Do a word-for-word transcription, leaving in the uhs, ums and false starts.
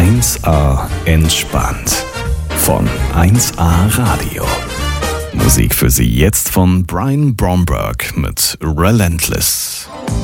eins A entspannt von eins A Radio. Musik für Sie jetzt von Brian Bromberg mit Relentless.